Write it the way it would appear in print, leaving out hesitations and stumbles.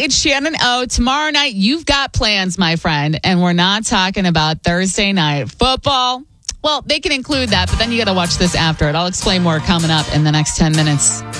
it's Shannon O. Tomorrow night, you've got plans, my friend, and we're not talking about Thursday night football. Well, they can include that, but then you got to watch this after it. I'll explain more coming up in the next 10 minutes.